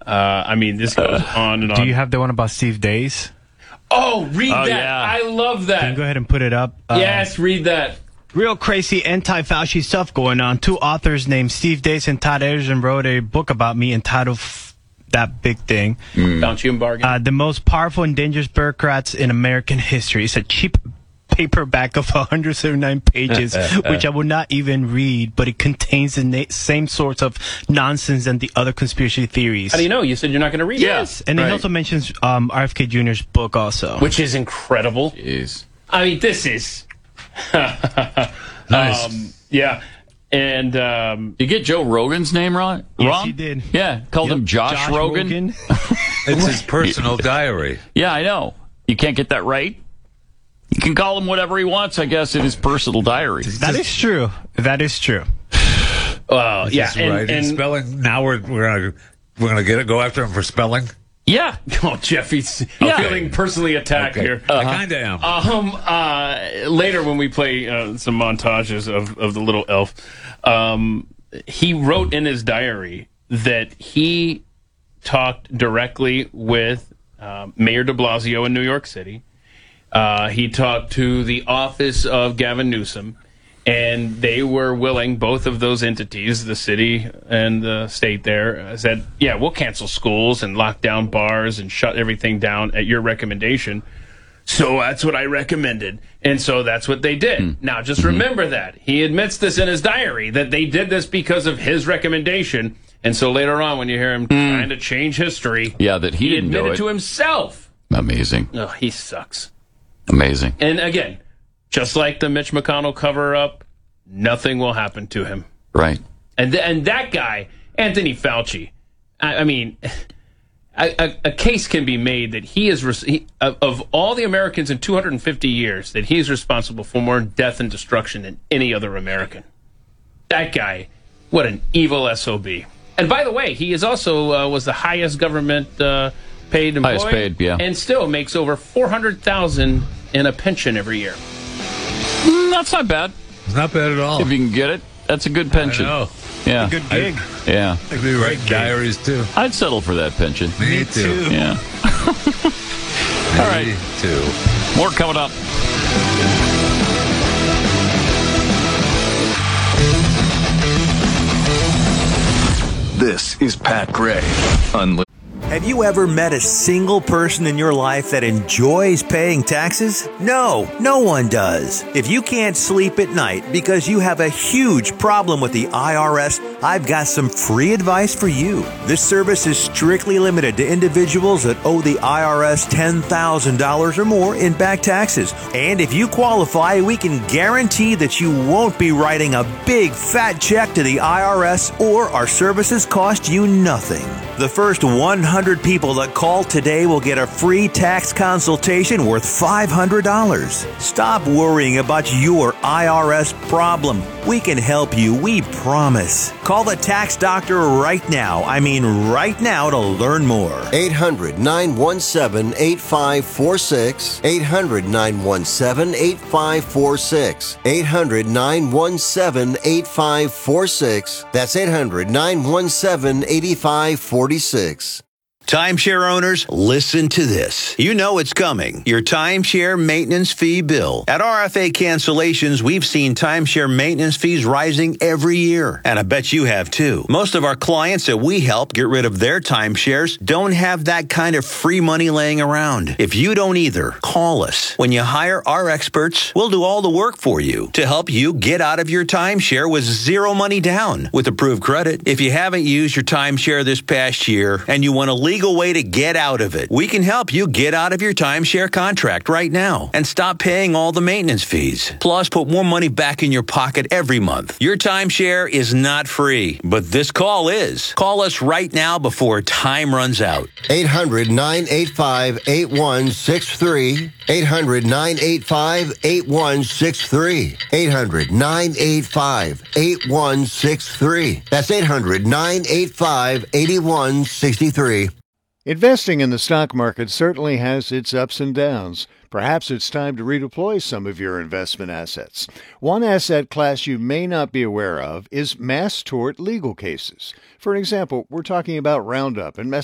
I mean, this goes on and on. Do you have the one about Steve Dace? Oh, read that. Yeah. I love that. Can you go ahead and put it up? Yes, read that. Real crazy anti-Fauci stuff going on. Two authors named Steve Dace and Todd Ederson wrote a book about me entitled That Big Thing. Fauci and bargain. The most powerful and dangerous bureaucrats in American history. It's a cheap paperback of 179 pages, which I will not even read, but it contains the same sorts of nonsense and the other conspiracy theories. How do you know? You said you're not going to read it. Yes, and it also mentions RFK Jr.'s book also. Which is incredible. Jeez. I mean, this is... Nice. Yeah. And You get Joe Rogan's name wrong? Yes, he did. Yeah, called him Josh Rogan. It's his personal diary. Yeah, I know. You can't get that right. You can call him whatever he wants, I guess, in his personal diary. That is true. That is true. yeah, Just writing, and spelling. Now we're gonna go after him for spelling. Yeah. oh, Jeffy's feeling personally attacked here. I kind of am. Later when we play some montages of the little elf, he wrote in his diary that he talked directly with Mayor de Blasio in New York City. He talked to the office of Gavin Newsom, and they were willing, both of those entities, the city and the state there, said, yeah, we'll cancel schools and lock down bars and shut everything down at your recommendation. So that's what I recommended. And so that's what they did. Now, just remember that. He admits this in his diary, that they did this because of his recommendation. And so later on, when you hear him trying to change history, Yeah, that he didn't do admitted it. to himself. Amazing. Oh, he sucks. Amazing. And again, just like the Mitch McConnell cover-up, nothing will happen to him. Right. And that guy, Anthony Fauci, I mean, a case can be made that he is, of all the Americans in 250 years, that he's responsible for more death and destruction than any other American. That guy, what an evil SOB. And by the way, he is also was the highest government paid employee. Highest paid, yeah. And still makes over $400,000 in a pension every year. That's not bad. It's not bad at all. If you can get it, that's a good pension. I know. Yeah. Good gig. Yeah. I'd be writing diaries too. I'd settle for that pension. Me too. Yeah. All right. Me too. More coming up. This is Pat Gray Unlimited. Have you ever met a single person in your life that enjoys paying taxes? No, no one does. If you can't sleep at night because you have a huge problem with the IRS, I've got some free advice for you. This service is strictly limited to individuals that owe the IRS $10,000 or more in back taxes. And if you qualify, we can guarantee that you won't be writing a big fat check to the IRS, or our services cost you nothing. The first 100 people that call today will get a free tax consultation worth $500. Stop worrying about your IRS problem. We can help you, we promise. Call the tax doctor right now. I mean right now, to learn more. 800-917-8546. 800-917-8546. 800-917-8546. That's 800-917-8546. Timeshare owners, listen to this. You know it's coming. Your timeshare maintenance fee bill. At RFA Cancellations, we've seen timeshare maintenance fees rising every year. And I bet you have too. Most of our clients that we help get rid of their timeshares don't have that kind of free money laying around. If you don't either, call us. When you hire our experts, we'll do all the work for you to help you get out of your timeshare with zero money down with approved credit. If you haven't used your timeshare this past year and you want to legal way to get out of it, we can help you get out of your timeshare contract right now and stop paying all the maintenance fees. Plus, put more money back in your pocket every month. Your timeshare is not free, but this call is. Call us right now before time runs out. 800-985-8163. 800-985-8163. 800-985-8163. That's 800-985-8163. Investing in the stock market certainly has its ups and downs. Perhaps it's time to redeploy some of your investment assets. One asset class you may not be aware of is mass tort legal cases. For example, we're talking about Roundup and